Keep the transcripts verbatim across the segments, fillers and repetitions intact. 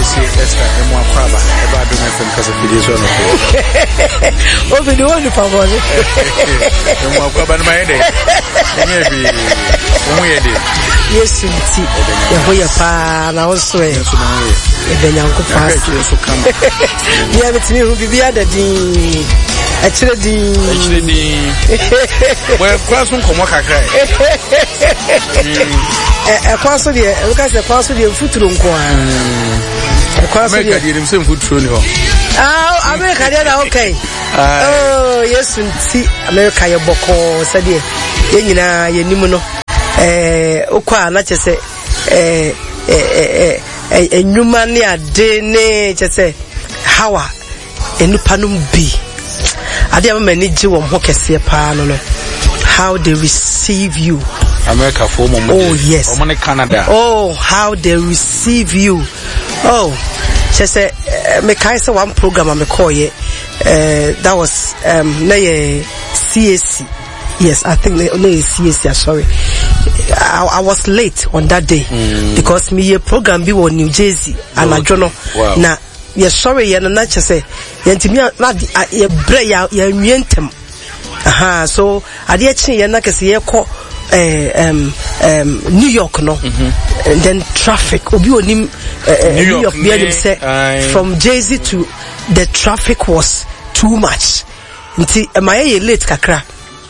C Esther and more crabber about doing from because of videos on the oh video on the power and more crabber my day maybe yes inti ya hoya pa na also e be nyanko pa so come ya betimi hu bibia da din a cire din a cire din well kwasun komo kakra eh kwaso de e ka se kwaso de futuro nko a kwaso de America de sem futuro ni ho ah America de na okay oh yes inti America ye boko se de ye nyina ye nimu no eh okwa na chese eh eh eh enuma ne ade ne chese hawa enupanum bi ade am mani ji wo ho kese pa no no how they receive you America for mom oh yes or Canada oh how they receive you oh chese me kai say one program am call ye uh that was um na ye C A C. Yes, I think no C A C, sorry. I, I was late on that day mm. because me a program be on New Jersey and I don't know. Wow. Na yeah sorry yeah na just say yentimi na ye bre ya ya nwientem. Aha so ade achi ye na kese ye ko eh um um New York no mm-hmm. and then traffic obi onim uh, New York, York be dem say from Jersey to the traffic was too much. Nti am I late kakra.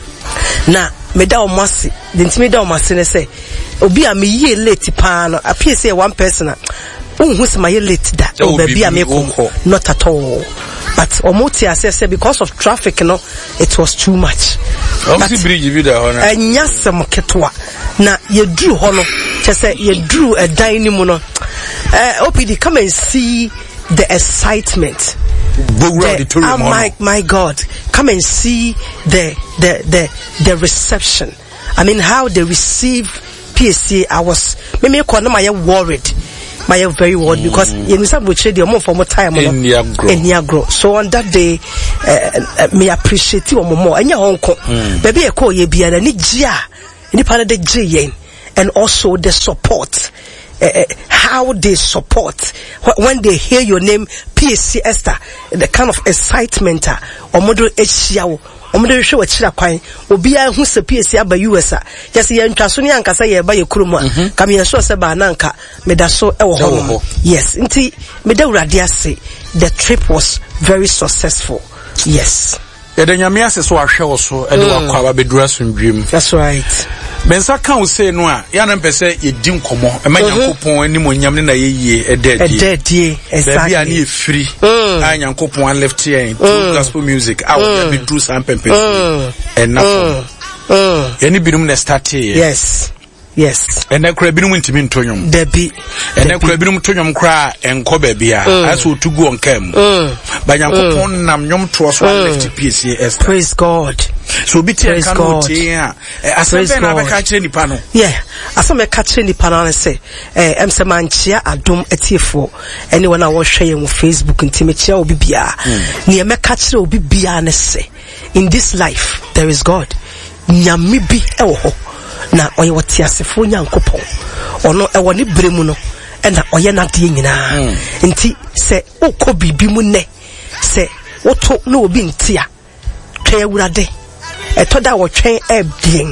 Na meda omase the ntime da omase ne say obi a me ye late pa no appear say one person unhu se my late da obi a me ko not at all but omoti ase say because of traffic no it was too much obviously bridge bi da ho na anya sem ketwa na ye duru ho no che say ye duru a dan ni mu no eh O P D come and see the excitement. The, oh my my God, come and see the the the the reception. I mean how they receive P S C. I was maybe I worried. I am very worried mm. because you know we trade more for more time in Niagara. So on that day, uh, uh, me appreciate you more. And your uncle, baby, I call you be an Nigeria, any part of the J and also the support. Uh, how they support when they hear your name P S C Esther, the kind of excitement or model H or model show a chira kwan obi a hu se P S C aba U S a just ye ntwaso ne ankasa ye ba ye kurom a kam ye so se ba na nka me da so e wo ho yes nti me da urade ase the trip was very successful yes edanyame ase so ahwe wo so e de wakwa ba bedura sondwem that's right Bensa kan say no a ya na mpese ye di nkomo e ma nyankopon ani monyam ne na ye yie e dadie e dadie exactly ba bia na e free a nyankopon an left here to gospel music a wo be do some pempe and now ye ni binum na start here yes yes and na kura binum ntimi ntonyom dabi and na kura binum ntonyom kra enko ba bia aso otugu onkam ba nyankopon nam nyom to so left P S C. Praise God. So be tell can here asem na be ka kire nipa no yeah asem be ka kire nipa no say eh em se manchia adom etiefo anyone a wo hwe yen Facebook ntime chia obi bia ne me ka kire obi bia ne say in this life there is God nyame bi e wo ho na oye wote asefo nyankopon ono e wo ne bremu no e na oye na de nyina nti se ukọ bibi mu ne se woto no obi ntia twa awurade eto da wo twen ebien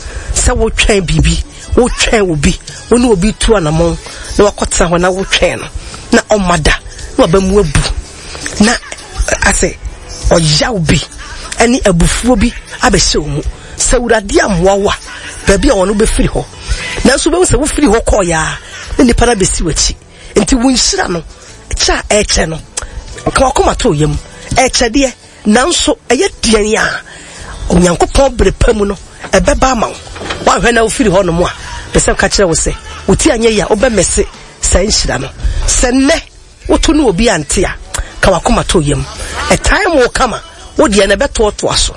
se wo twen bibi wo twen obi wonu obi tu anamon na wakota ho na wo twen no na omada na obamu abu na ase oya obi ani abufuo bi abehye omu se awurade amwowa baby a wono be free ho na so be se wo free ho ko ya na nipa na besi wachi nti wunhira no cha eche no ka wakoma to yam eche de nanso eye duan ya onyankopon brepamu no ebeba ma wa hwe na wo free ho no mo a pese ka kire wo se oti anye ya obemese sa nhira no se ne woto no obi ante a ka wakoma to yam e time wo kama wo de na beto to aso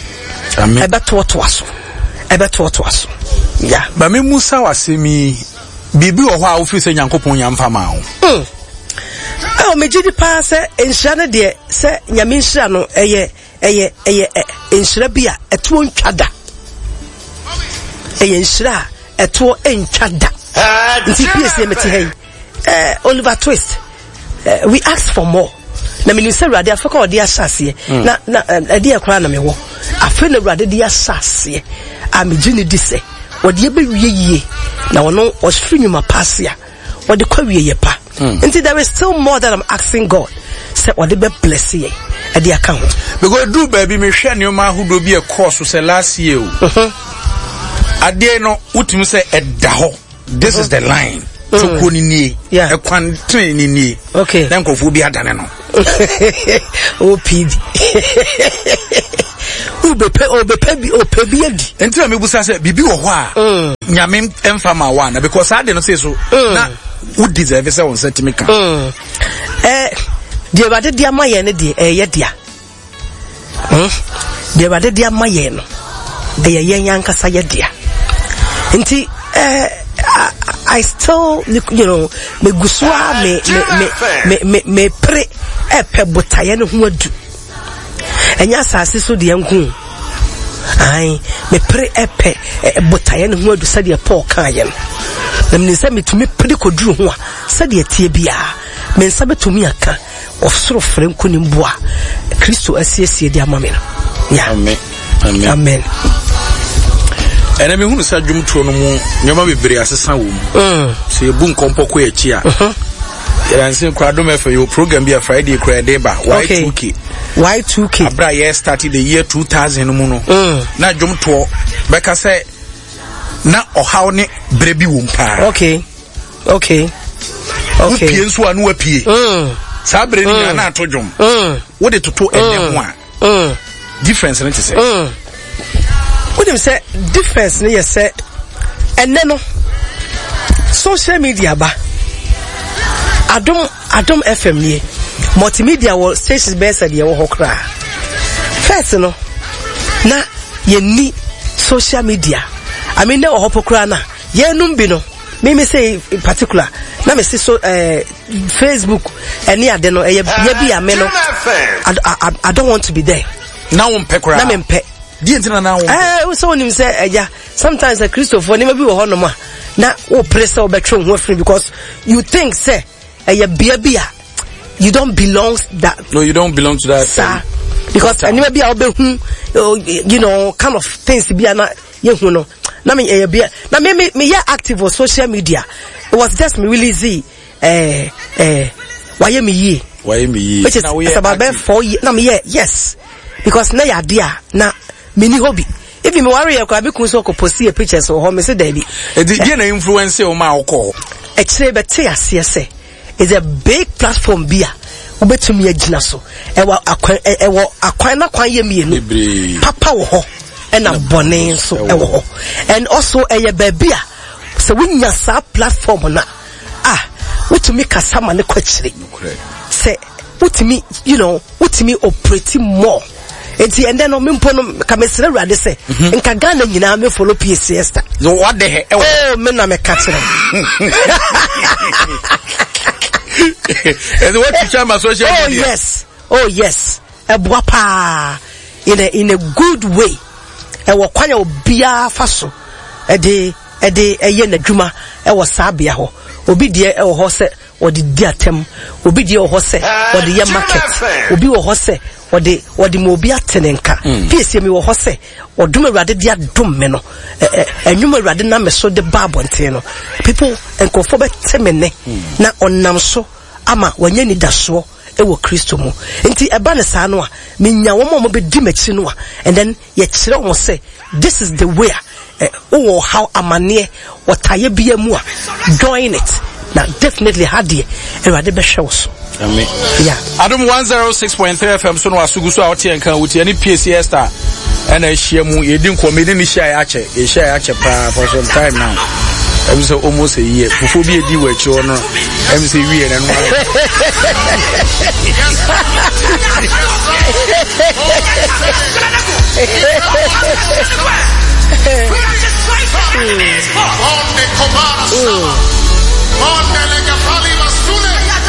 amen ebeto to aso ebeto to aso ya ba me musa wasemi bibi wo ho a wo free se nyankopon yamfa ma wo mm oh me jidi pa se enhira ne de se nyame nhira no eye eye eye enhira bia eto ntwada eye nhira eto entwada nti P S C meti hey eh Oliver Twist uh, we ask for more. Na me say Awurade afeka odi asase na na ade akra na me wo afa na Awurade di asase a me gini di se odi ebe wie yie na wono osfiri nyuma pasia odi kwa wie ye pa. Until there is still more that I'm asking God. Say odi be bless ye ade aka ho because do baby me hwe ne ma hodo bi e course say last year o ade no utimi say edda ho. This is the line. So konini e kwantin ni ni okay then kofu bi adane no o pidi u be pe o be pe bi o pe bi adi enti me busa say bibi wo ho a nyame emfa ma wa na because ade no say so na who deserve say on certificate eh de bade dia maye ne de eh ye dia hm de bade dia maye no de ye yanka sa ye dia enti eh I, I still, you know, me guswa me me me me me pre e pe botaye no ho adu. Enya asase so de enku. Ai, me pre e pe botaye no ho adu se de Paul kan ye no. Na me se me tumi pre koduru ho a se de tie bia. Me nsa betumi aka ofsoro frenku ni mboa. Kristo asiesie de amame no. Ya. Amen. Amen. Amen. And I mean, who said Jum Trono, Yama be very assassin. See a boom compo queer cheer. And say, Cradome for your program be a Friday cry day back. Why two K? Why two K? Abra year started the year two thousand. Muno. Now Jum Tro, Becca say, now or how ne baby wumpa. Okay. Okay. Okay. Piens one who appear. Sabre and I told Jum. What did to two and one? Difference, let me say. What do you say? Difference, you say, and then social media ba. Adom Adom F M ye multimedia wo stations best at ye wo hokra. First no, na ye ni social media. I mean, na hopokra na ye numbi no. Me me say in particular. Na me say so uh, Facebook any ade no ye ye bi ame no. I, I I don't want to be there. Now on pekra. Na me mpe. Eh, so when you say, yeah, sometimes a Christopher never be a honor, na o press or betray free because you think, say, a beer beer, you don't belong that. No, you don't belong to that, sir. Because I never be out you know, kind of things to be a you know. Na me a beer. Now me me me yeah active on social media. It was just me really see, eh eh, why me ye? Why me ye? Which is about four years. Na me yeah, yes, because na ya dear na. Mini hobby. If you worry, I could be so post a pictures or home, Mister Debbie. Did influence or my call? A trade C S A is a big platform beer. Ube to me a ginaso. Ewa aquina quay me papa ho and a bonnet so and also a baby. So when you sa platform na ah, what to make a salmon the question say what to me, you know, what to me operating more. Enti and then o me mpo no kamesere Awurade se nka Ghana nyina me follow P C S ta no what the hell oh me na me katire and what you share my social media oh yes oh yes eboa pa in a in a good way e wo kwanya obia fa so e de e de eye na dwuma e wo sabia ho obi de e wo ho se odi di atem obi de wo ho se odi ye market obi wo ho se odi odi mo obi atenenka piece mi wo ho se odum Awurade dia dum me no enwum Awurade na me so de babonte no people enkofo be temene na onam so ama wanya ni daso e wo Kristo mu enti eba ne sa no a menya wo mo be di machi no a and then ye kire wo se this is the way oh how amane otaye bia mu a join it now definitely had the Awurade be hwe so amen yeah Adom one oh six point three F M so no asugu so out here kan wuti ani P C S star and I share mu yedi nkomedi ni share ache e share ache pa for some time now I'm so almost a year before be a di we cho no I'm say we and no on the